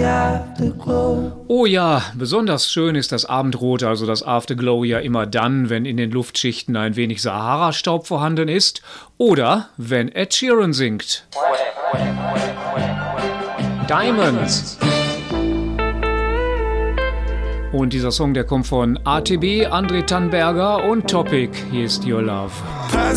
Oh ja, besonders schön ist das Abendrot, also das Afterglow, ja immer dann, wenn in den Luftschichten ein wenig Sahara-Staub vorhanden ist oder wenn Ed Sheeran singt. Diamonds. Und dieser Song, der kommt von ATB, André Tannberger und Topic. Hier ist Your Love.